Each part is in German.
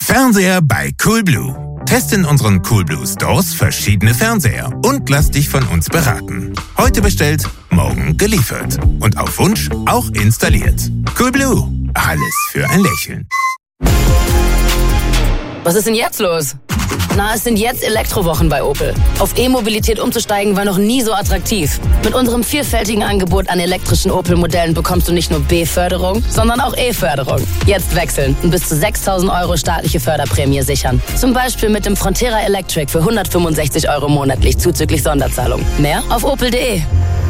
Fernseher bei Coolblue. Teste in unseren Coolblue Stores verschiedene Fernseher und lass dich von uns beraten. Heute bestellt, morgen geliefert. Und auf Wunsch auch installiert. Coolblue. Alles für ein Lächeln. Was ist denn jetzt los? Na, es sind jetzt Elektrowochen bei Opel. Auf E-Mobilität umzusteigen war noch nie so attraktiv. Mit unserem vielfältigen Angebot an elektrischen Opel-Modellen bekommst du nicht nur B-Förderung, sondern auch E-Förderung. Jetzt wechseln und bis zu 6.000 € staatliche Förderprämie sichern. Zum Beispiel mit dem Frontera Electric für 165 € monatlich zuzüglich Sonderzahlung. Mehr auf opel.de.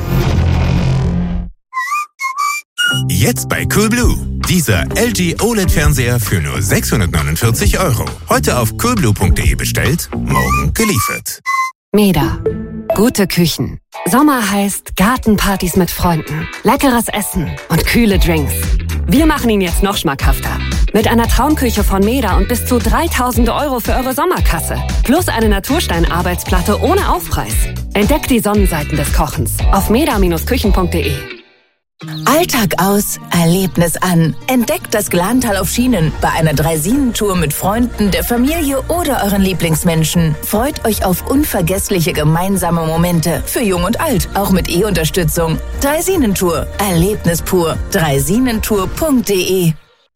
Jetzt bei Coolblue. Dieser LG OLED-Fernseher für nur 649 €. Heute auf coolblue.de bestellt, morgen geliefert. Meda. Gute Küchen. Sommer heißt Gartenpartys mit Freunden, leckeres Essen und kühle Drinks. Wir machen ihn jetzt noch schmackhafter. Mit einer Traumküche von Meda und bis zu 3.000 € für eure Sommerkasse. Plus eine Naturstein-Arbeitsplatte ohne Aufpreis. Entdeckt die Sonnenseiten des Kochens auf meda-küchen.de. Alltag aus, Erlebnis an. Entdeckt das Glantal auf Schienen bei einer Dreisinentour mit Freunden, der Familie oder euren Lieblingsmenschen. Freut euch auf unvergessliche gemeinsame Momente für Jung und Alt, auch mit E-Unterstützung. Dreisinentour, Erlebnis pur. dreisinentour.de.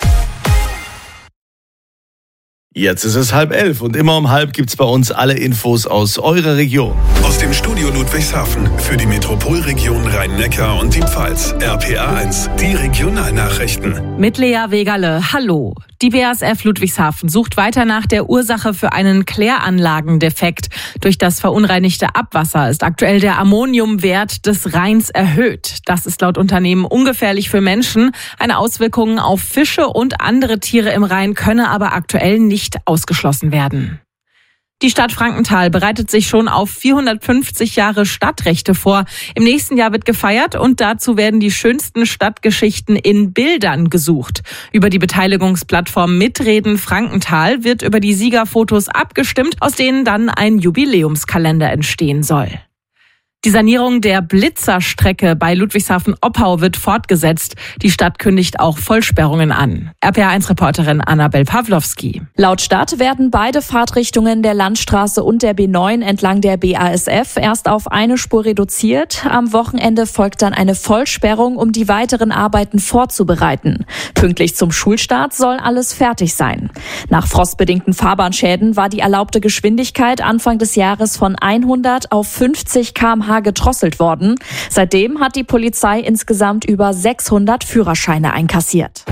Jetzt ist es 10:30 und immer um 10:30 gibt's bei uns alle Infos aus eurer Region. Aus dem Studio Ludwigshafen für die Metropolregion Rhein-Neckar und die Pfalz. RPA 1, die Regionalnachrichten. Mit Lea Wegerle, hallo. Die BASF Ludwigshafen sucht weiter nach der Ursache für einen Kläranlagendefekt. Durch das verunreinigte Abwasser ist aktuell der Ammoniumwert des Rheins erhöht. Das ist laut Unternehmen ungefährlich für Menschen. Eine Auswirkung auf Fische und andere Tiere im Rhein könne aber aktuell nicht ausgeschlossen werden. Die Stadt Frankenthal bereitet sich schon auf 450 Jahre Stadtrechte vor. Im nächsten Jahr wird gefeiert und dazu werden die schönsten Stadtgeschichten in Bildern gesucht. Über die Beteiligungsplattform Mitreden Frankenthal wird über die Siegerfotos abgestimmt, aus denen dann ein Jubiläumskalender entstehen soll. Die Sanierung der Blitzerstrecke bei Ludwigshafen-Oppau wird fortgesetzt. Die Stadt kündigt auch Vollsperrungen an. RPA1-Reporterin Annabel Pawlowski. Laut Stadt werden beide Fahrtrichtungen der Landstraße und der B9 entlang der BASF erst auf eine Spur reduziert. Am Wochenende folgt dann eine Vollsperrung, um die weiteren Arbeiten vorzubereiten. Pünktlich zum Schulstart soll alles fertig sein. Nach frostbedingten Fahrbahnschäden war die erlaubte Geschwindigkeit Anfang des Jahres von 100 auf 50 km/h gedrosselt worden. Seitdem hat die Polizei insgesamt über 600 Führerscheine einkassiert.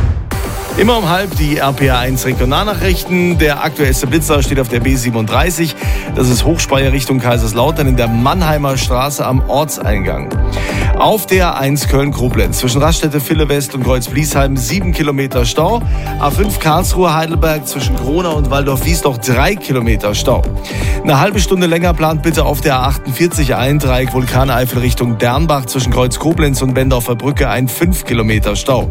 Immer um 10:30 die RPA1 Regionalnachrichten. Der aktuellste Blitzer steht auf der B37. Das ist Hochspeyer Richtung Kaiserslautern in der Mannheimer Straße am Ortseingang. Auf der A1 Köln-Koblenz zwischen Raststätte Villewest und Kreuz-Bliesheim 7 Kilometer Stau. A5 Karlsruhe-Heidelberg zwischen Krona und Waldorf-Wiesloch 3 Kilometer Stau. Eine halbe Stunde länger plant bitte auf der A48 ein Dreieck Vulkaneifel Richtung Dernbach zwischen Kreuz-Koblenz und Bendorfer Brücke ein 5 Kilometer Stau.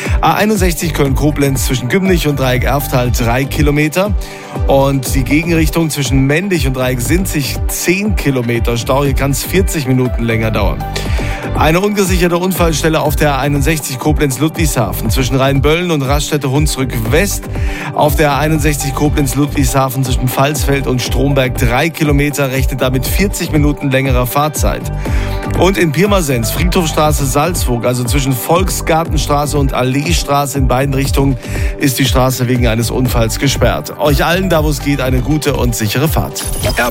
A61 Köln-Koblenz zwischen Gümnich und Dreieck Erftal 3 Kilometer. Und die Gegenrichtung zwischen Mendig und Dreieck Sinzig 10 Kilometer Stau. Hier kann es 40 Minuten länger dauern. Eine ungesicherte Unfallstelle auf der 61 Koblenz-Ludwigshafen zwischen Rheinböllen und Raststätte Hunsrück West. Auf der 61 Koblenz-Ludwigshafen zwischen Pfalzfeld und Stromberg 3 Kilometer, rechnet damit 40 Minuten längerer Fahrzeit. Und in Pirmasens, Friedhofstraße Salzburg, also zwischen Volksgartenstraße und Alleestraße in beiden Richtungen, ist die Straße wegen eines Unfalls gesperrt. Euch allen, da wo es geht, eine gute und sichere Fahrt.